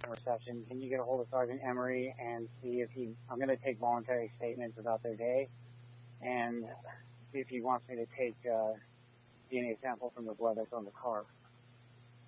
reception. Can you get a hold of Sergeant Emery and see if I'm going to take voluntary statements about their day, and see if he wants me to take DNA sample from the blood that's on the car.